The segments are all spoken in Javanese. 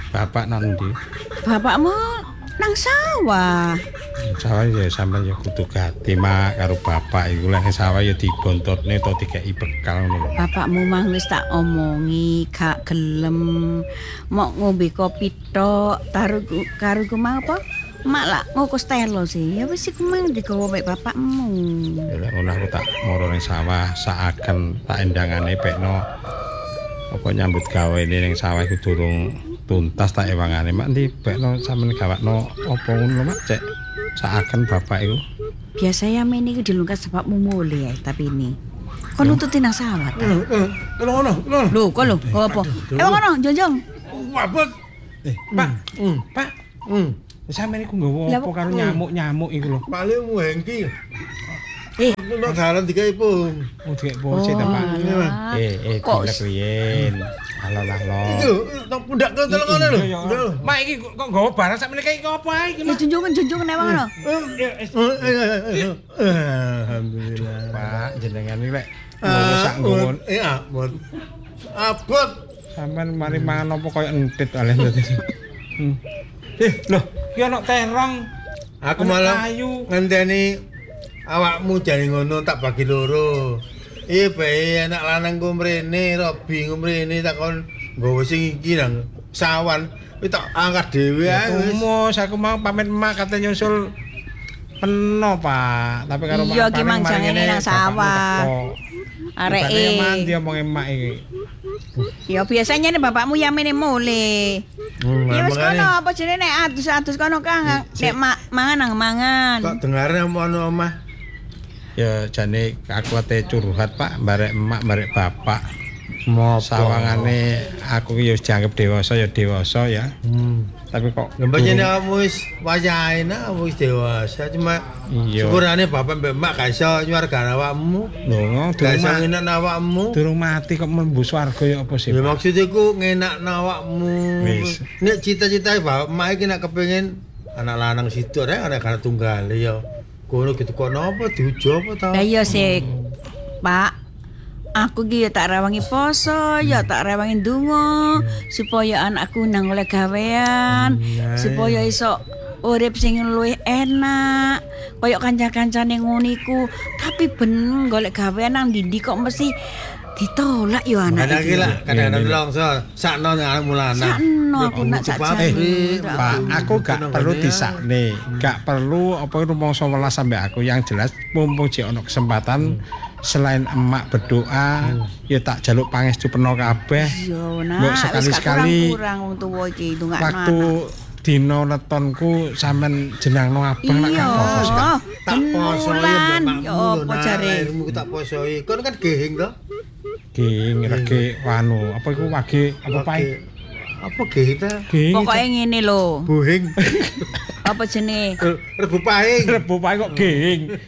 Bapak nang ndi? Bapakmu nang sawah. Sawah ya sampean ya kudu gati mak karo bapak iku lek sawah ya dibontotne to dikeki bekal ngono. Bapakmu mah wis tak omongi gak gelem mok ngombe kopi tok karo kumang apa? Mak lak ngukus telo sih. Ya wis iku mang digawa mek bapakmu. Ya lek ngono aku tak moro ning sawah saaken tak endangane pekno apa nyambut gawe ning sawah iku durung tuntas tak ewangane mak ndi pekno sampeyan gawakno apa ngono mak cek saaken bapak iku. Biasa ya meni iku dilungkas bapakmu mulai tapi ini. Kok nututin nang sawah ta? Ngono. Lho, kok lho, apa? Ngono, jonjong. Wabut. Pak. Pak. Sampeyan iku nggawa apa karo nyamuk-nyamuk iku lho. Paling mu hengki. Nang dalan dikai pung. Oh, dikek porsi ta, Pak. Kok Dilek riyen. Halo. Lho, nang pundak kok telo ngono lho. Mak iki kok nggawa barang sak meneh iki apa ae iki? Junjungan nek ngono. Alhamdulillah. Pak, jenengan iki lek sak nggon. Abot. Abot. Sampeyan mari mangan apa koyo entit ale dadi. Lho, ki ana terong. Aku malah ngenteni awakmu jane ngono tak bagi loro. Bae anak lanangku mrene, Robi mrene takon nggawa sing iki nang sawan. Wis tak angkat dhewe ae wis. Aku mau pamit emak kate nyusul peno, Pak. Tapi karo mak. Iya ki mangjane nang sawah. Areke. Mandi omong emak iki. Ya biasanya nih bapakmu yamene mule. Ya wis kono apa jenenge nek adus-adus kono Kang. Nek mangan nang mangan. Kok dengare ono omah. Ya jane aku ate curhat Pak, barek emak, barek bapak. Sawangane aku ki ya wis dianggep dewasa ya dewasa ya. Tapi kok Lembane kamu wis wayahe nak wis dewasa cuma syukurane bapak mbek emak gak iso nyuwargane awakmu. Lho, Gak iso ngenak awakmu. durung mati kok mlebu swarga ya apa sih? Ya maksud iku ngenakno awakmu. Nek cita-citae bapak emak iki nek kepengin anak lanang situ rek anak anak tunggal ya. Kono gitu kok napa diujo apa ta? Lah iya sik. Pak, aku ki ya tak rewangi poso, ya tak rewangi ndonga supaya anakku nang oleh gawean, supaya iso urip sing luwih enak. Kaya kanca-kancane ngono iku, tapi ben golek gawean nang ndi kok mesti ditolak yo anak iki. Kadang-kadang longso sakno anakmu lanang. Sakno aku nak sakjane. Pak, aku gak perlu disakne, gak perlu apa rumangsa welas sampe aku. Yang jelas mumpung jek ono kesempatan selain emak berdoa, ya tak jaluk pangestu peno kabeh. Yo nak, mbok sekali-sekali kurang wong tuwa iki ndongakno. Waktu dina netonku sampean jenangno abang nak apa sih? Tak posoi mbakmu. Yo apa jare? Airmu tak posoi. Kon kan gehing to? Gehing rege wanu, apa iku wage apa pae? Apa gehing ta? Pokoke ngene lho. Buhing. Apa jenenge? Rebu pahing. Rebu pae kok gehing.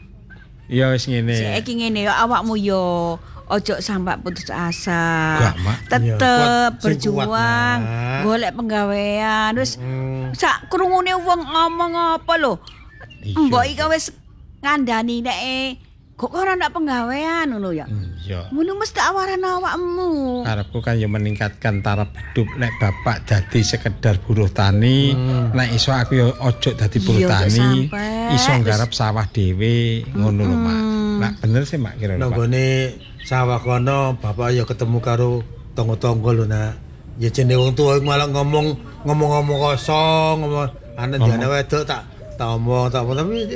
Ya wis ngene. Saiki ngene yo awakmu yo ojo sampai putus asa. Gak, Mak. Tetep berjuang, golek penggawean. Wis sak krungune wong ngomong apa lho. Mbok iki wis ngandani nek kok ora ndak penggawean ngono ya. Iya. Ngono mesti awaran awakmu. Karepku kan ya meningkatkan taraf hidup nek bapak dadi sekedar buruh tani, nek iso aku ya ojo dadi buruh tani, iso nggarap sawah dhewe ngono lho, Mak. Nak bener sih Mak kira-kira. Nanggone sawah kono bapak ya ketemu karo tangga-tangga lho nak. Ya jenenge wong tuwa malah ngomong kosong, ngomong anak jane wedok tak omong tak apa tapi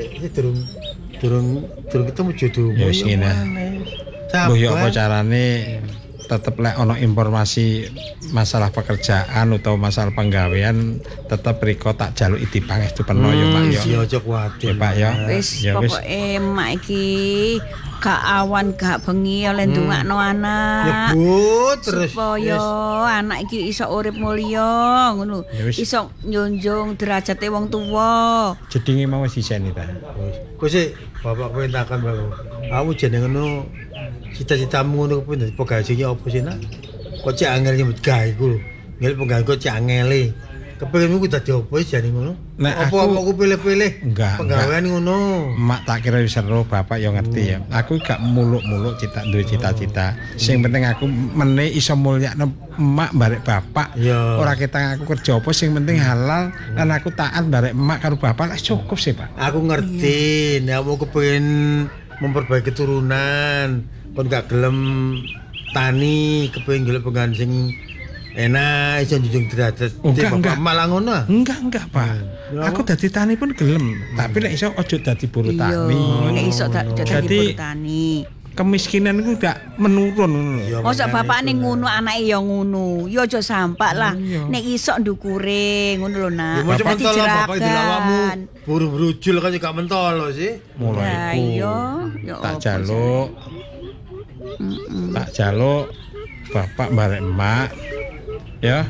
durung ketemu jodoh. Ya wis ngene. Mbah ya apa carane tetep lek ana informasi masalah pekerjaan utawa masalah penggawean tetep riko tak jaluk idi pangestu peno ya Pak ya. Ya aja kuwatir. Ya Pak ya. Wis pokoke emak iki gak awan gak bengi oleh ndongakno anak. Ya Bu, terus supaya anak iki iso urip mulya ngono. Iso nyunjung derajate wong tuwa. Jedinge mau wis diseni ta. Kok sik bapak perintahkan bapak. Kamu jeneng ngono cita-citamu ngono kuwi dadi pegawe iki apa sih nak? Kok cek angel nyebut gawe iku lho. Ngel penggawe kok cek angele. Kepengin ku dadi opo wis jane ngono? Nek Apa aku pilih-pilih Enggak. penggawean ngono. Mak tak kira wis seru bapak yo ngerti ya. Aku gak muluk-muluk duwe cita-cita. Sing penting aku meneh iso mulyakno emak barek bapak. Iya. Ora ketang aku kerja apa sing penting halal lan aku taat barek emak karo bapak lah cukup sih, Pak. Aku ngerti, nek aku kepengin memperbaiki turunan, kon gak gelem tani, kepengin golek penggawean sing enak iso njunjung derajat. Enggak. Malah ngono. Enggak, Pak. Ya. Aku dadi tani pun gelem, tapi nek iso aja dadi buruh Iya, tani. nek iso dadi Jadi, tani. Kemiskinan itu gak menurun ngono lho. Ya, Mosok makanya bapakne itu, ngono, anake ya ngono. Ya aja sampak lah. Iya. Nek iso ndukure ngono lho, Nak. Ya macam Dadi mentol lah bapak di awakmu. jeragan. Buru-brujul kan gak mentol lho sih. Mulai Lah iku. iya, ya Tak apa jaluk. Tak jaluk bapak barek emak ya.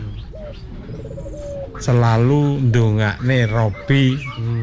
Selalu ndongakne Robi.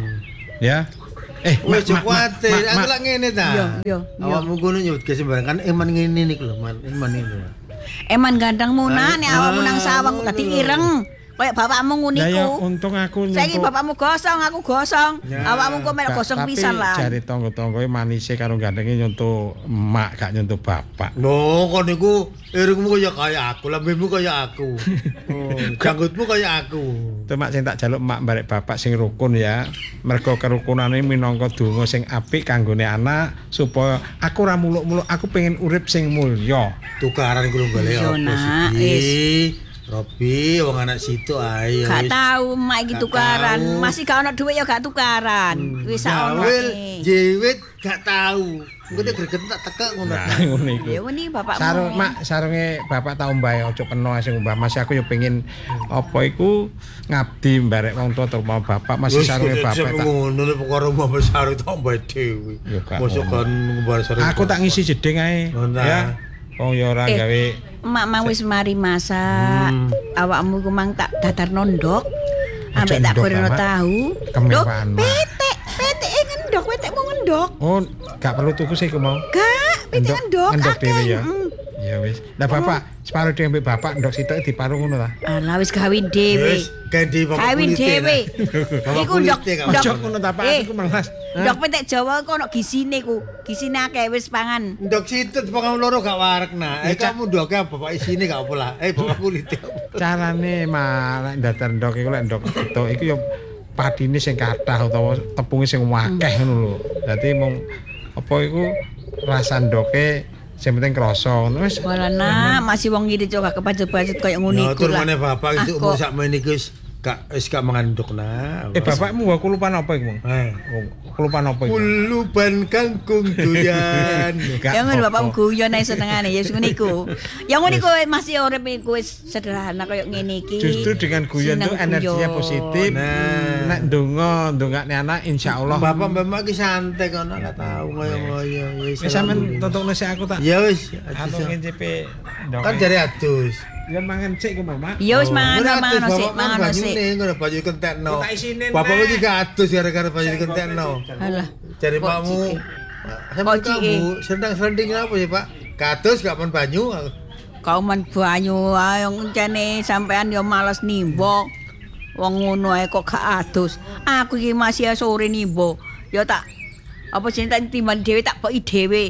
Ya. Wis kuwatir, aku lak ngene ta. Iya. Awakmu ngono nyebut ke sembarang kan eman ngene niku lho, eman ini. Eman gandangmu nak, nek awakmu nang sawang dadi ireng. Kayak bapakmu ngono Ya ya iku. untung aku Saiki bapakmu gosong, aku gosong. Ya. Awakmu kok melok gosong pisan lah. Jari tangga-tangga manise karo gandenge nyontoh emak gak nyontoh bapak. No, kon niku irungmu kaya aku, lambemu kaya aku. Oh, janggutmu kaya aku. Itu mak sing tak jaluk emak barek bapak sing rukun ya. Mergo kerukunane minangka donga sing apik kanggone anak supaya aku ora muluk-muluk, aku pengen urip sing mulya. Tukaran iku lho golek Iya, apa Nak, sih? Robi, wong anak situ ae. Gak tahu emak iki Gak tukaran. tahu. Masih gak ono duit ya gak tukaran. Wis sak ono. Jawil, jewit gak tahu. Engko nek greget tak tekek ngono. Nah, ngono iku. Ya ini bapakmu. Sarung mak sarunge bapak tak ombahe aja kena sing umbah masih aku yo pengen apa iku ngabdi barek wong tua atau mau bapak masih sarunge bapak tak ngono nek perkara mbah besar tak mbah dhewe. Ya, gak Mosok kan mbah sarung. aku tak ngisi jeding ae Ngono. ya wong yo ora gawe Emak mang wis mari masak. Awakmu ku mang tak datar nondok. Ambek tak endok, goreng Mak. tahu. Kemewahan, Mak. Petek ngendok, petekmu ngendok. oh gak perlu tuku sih aku mau Gak, petek ngendok. endok dhewe ya Mm. ya wis lah bapak separuh dhewe mbek bapak endok sitok diparuh ngono ta Alah wis kawin dhewe. Wis ganti bapak Kawin kulite. dhewe. Bapak Iku kulite ndok. gak ojo ngono ta Pak aku malas Ndok petek Jawa kok ono gisine ku. Gisine akeh wis pangan. Ndok situ pokoknya loro gak warek nah. Kamu ndoknya bapak isine gak apa lah. Bapak kulite. carane malah datar ndok iku lek ndok sitok iku yo padine sing kathah utawa tepunge sing akeh ngono lho. Dadi mung apa iku rasa ndoke sing penting krasa ngono wis. Walana masih wong ngirit yo gak kepajet-pajet koyo ngono Nah, iku tur lah. meneh bapak itu Ah, umur kok. sakmene iki wis gak mengandung nah. Bapakmu gua kelupaan apa iku, Mong? Kelupaan apa iku? Uluban kangkung doyan. Gak Ya ngono apa-apa. bapakmu guyon ae senengane ya ngono iku. Ya ngono iku masih urip iku wis sederhana koyo ngene iki. Justru dengan guyon tuh Seneng energinya guyon. positif. Nah. Nek ndongakne anak insyaallah. Bapak mbak iki santai kono gak tau ngoyo-ngoyo. Wis sampean tontokne sik aku tak. Ya wis. Anu ngincipi ndok. Kan jare adus. Ya mangan sik ku, Mak. Ya wis mangan Ngono adus, sik, Bapak kan mangan sik. banyune, ngono banyu kentekno. Tak isine, Bapak Nek. iki gak adus gara-gara banyu kentekno. Alah. Jare Kok pakmu. cike? Sama Kok cike? kamu sedang-seding apa sih, Pak? Kados gak pun banyu. Kau men banyu ayo ngene sampean yo males nimbo. Wong ngono ae kok gak adus. Aku iki masih sore nimbo. Ya tak apa jeneng tak timbang dhewe tak boki dhewe.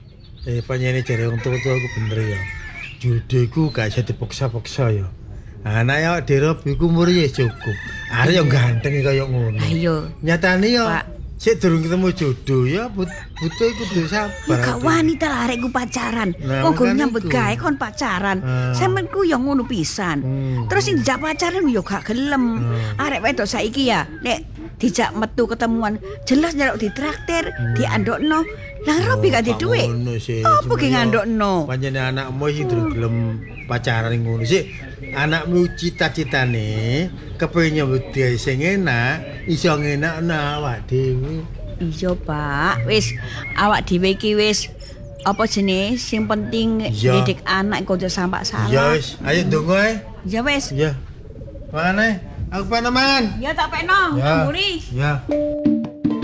Panjene jare wong tua-tua aku bener ya. Judi ku gak bisa dipaksa-paksa ya. Anak ya dirop iku umur ya cukup. Are yo ganteng kaya ngono. Ayo. Nyatane ya Pak. sik durung ketemu jodoh ya butuh iku kudu sabar. Ya gak wanita lah arek ku pacaran. Nah, Wong gur makanya nyambut iku. gawe kon pacaran. Ah. Sampeyan ku yo ngono pisan. Terus sing dijak pacaran yo gak gelem. Arek wedok saiki ya nek dijak metu ketemuan jelas nyarok ditraktir, diandokno. Lah Robi gak di dhuwit. Ngono sih. Apa ki ngandokno? Panjene anakmu sing durung gelem pacaran ngono sih. Anakmu cita-citane kepengin nyambut gawe sing enak, iso ngenakno awak dhewe. Iya, Pak. Wis awak dhewe iki wis apa jenenge sing penting Iya. didik anak kok aja sampak Ya salah. wis, ayo ndonga ae. Ya wis. Ya. Mana? Aku pengen mangan. Ya tak pekno, Ya. ngamburi. Ya.